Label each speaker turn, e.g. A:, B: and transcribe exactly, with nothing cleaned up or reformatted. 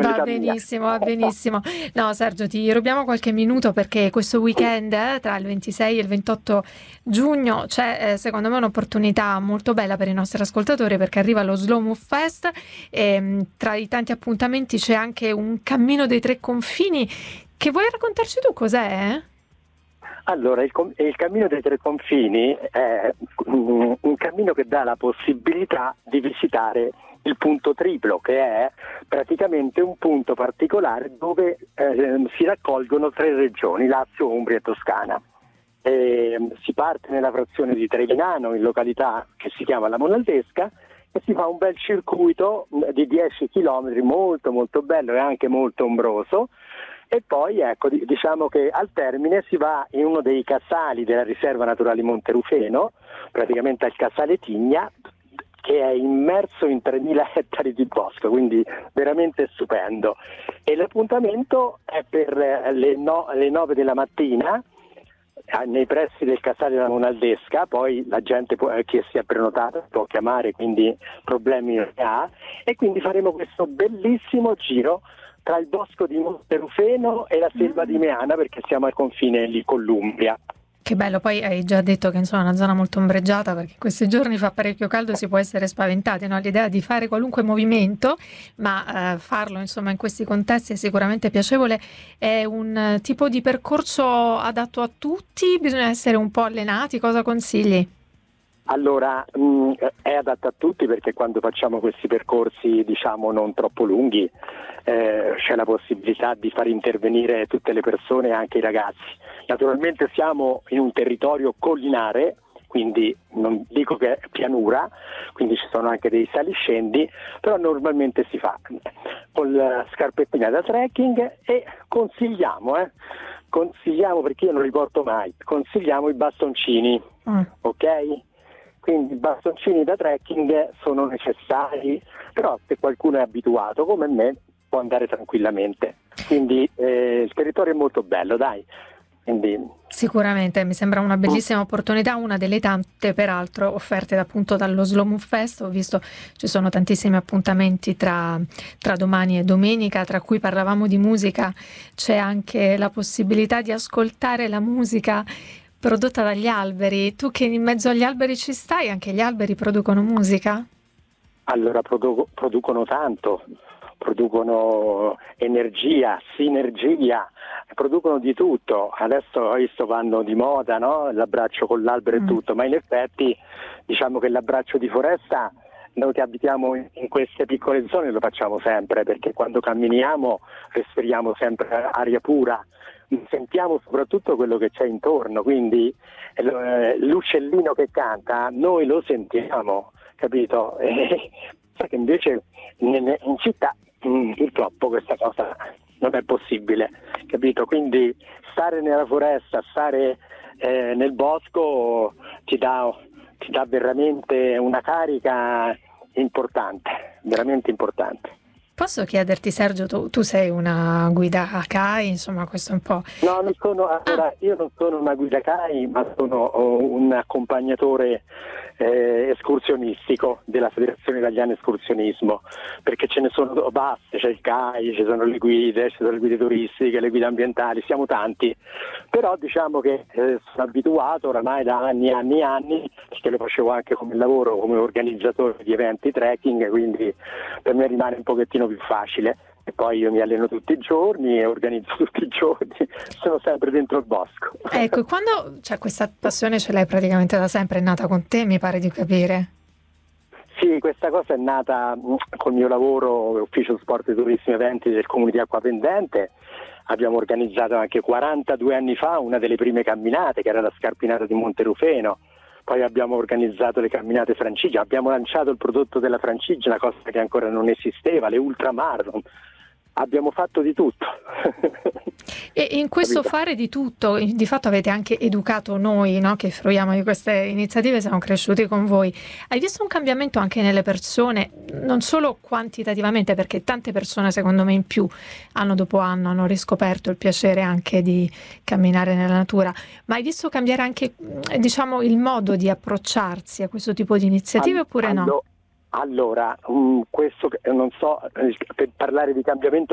A: Va
B: mia.
A: benissimo, va benissimo. No, Sergio, ti rubiamo qualche minuto perché questo weekend, eh, tra il ventisei e il ventotto giugno, c'è eh, secondo me un'opportunità molto bella per i nostri ascoltatori perché arriva lo Slow Move Fest e mh, tra i tanti appuntamenti c'è anche un cammino dei tre confini che vuoi raccontarci tu cos'è? eh?
B: Allora, il, com- il cammino dei tre confini è un, un cammino che dà la possibilità di visitare il punto triplo, che è praticamente un punto particolare dove eh, si raccolgono tre regioni, Lazio, Umbria e Toscana. E, si parte nella frazione di Trevinano, in località che si chiama La Monaldesca, e si fa un bel circuito di dieci chilometri molto molto bello e anche molto ombroso. E poi ecco, diciamo che al termine si va in uno dei casali della riserva naturale Monte Rufeno, praticamente al casale Tigna, che è immerso in tremila ettari di bosco, quindi veramente stupendo. E l'appuntamento è per le, no, le nove della mattina, nei pressi del casale della Monaldesca. Poi la gente può, che si è prenotata può chiamare, quindi problemi non ne ha, e quindi faremo questo bellissimo giro tra il bosco di Monterufeno e la selva di Meana, perché siamo al confine lì con l'Umbria.
A: Che bello, poi hai già detto che insomma è una zona molto ombreggiata perché in questi giorni fa parecchio caldo e si può essere spaventati, no? L'idea di fare qualunque movimento, ma eh, farlo insomma in questi contesti è sicuramente piacevole. È un eh, tipo di percorso adatto a tutti? Bisogna essere un po' allenati, cosa consigli?
B: Allora, mh, è adatto a tutti perché quando facciamo questi percorsi, diciamo, non troppo lunghi, eh, c'è la possibilità di far intervenire tutte le persone, anche i ragazzi. Naturalmente siamo in un territorio collinare, quindi non dico che è pianura, quindi ci sono anche dei saliscendi, però normalmente si fa con la scarpettina da trekking e consigliamo, eh, consigliamo perché io non li porto mai, consigliamo i bastoncini,
A: Mm.
B: ok? Quindi i bastoncini da trekking sono necessari, però se qualcuno è abituato come me può andare tranquillamente. Quindi eh, il territorio è molto bello, dai. Quindi,
A: Sicuramente mi sembra una bellissima opportunità, una delle tante peraltro offerte appunto dallo Slow Move Fest. Ho visto ci sono tantissimi appuntamenti tra, tra domani e domenica, tra cui parlavamo di musica, c'è anche la possibilità di ascoltare la musica prodotta dagli alberi. Tu che in mezzo agli alberi ci stai, anche gli alberi producono musica?
B: allora produ- producono tanto, producono energia, sinergia, producono di tutto. Adesso ho visto vanno di moda, no? L'abbraccio con l'albero
A: Mm.
B: e tutto, ma in effetti diciamo che l'abbraccio di foresta noi che abitiamo in in queste piccole zone lo facciamo sempre, perché quando camminiamo respiriamo sempre aria pura, sentiamo soprattutto quello che c'è intorno, quindi eh, l'uccellino che canta noi lo sentiamo, capito? E, sai che invece in, in città mh, purtroppo questa cosa non è possibile, capito? Quindi stare nella foresta, stare eh, nel bosco ti dà, ti dà veramente una carica importante, veramente importante.
A: Posso chiederti, Sergio, tu, tu sei una guida a C A I, insomma, questo è un po'.
B: No, non sono, allora,
A: Ah,
B: io non sono una guida C A I, ma sono oh, un accompagnatore eh, escursionistico della Federazione Italiana Escursionismo, perché ce ne sono baste, c'è il C A I, ci sono le guide, ci sono le guide turistiche, le guide ambientali, siamo tanti, però diciamo che eh, sono abituato oramai da anni e anni e anni, perché lo facevo anche come lavoro, come organizzatore di eventi trekking, quindi per me rimane un pochettino più facile. E poi io mi alleno tutti i giorni e organizzo tutti i giorni, sono sempre dentro il bosco.
A: ecco, e quando, cioè, questa passione ce l'hai praticamente da sempre, è nata con te, mi pare di capire.
B: Sì, questa cosa è nata mh, col mio lavoro, ufficio sport e turismo eventi del comune di Acquapendente. Abbiamo organizzato anche quarantadue anni fa una delle prime camminate, che era la scarpinata di Monterufeno. Poi abbiamo organizzato le camminate Francigena, abbiamo lanciato il prodotto della Francigena, cosa che ancora non esisteva, le ultramarathon. Abbiamo fatto di tutto.
A: E in questo
B: Capito?
A: fare di tutto, di fatto avete anche educato noi, no, che fruiamo di queste iniziative, siamo cresciuti con voi. Hai visto un cambiamento anche nelle persone, non solo quantitativamente, perché tante persone secondo me in più, anno dopo anno, hanno riscoperto il piacere anche di camminare nella natura, ma hai visto cambiare anche, diciamo, il modo di approcciarsi a questo tipo di iniziative
B: All-
A: oppure no?
B: allo- allora, mh, questo che- non so, eh, per parlare di cambiamento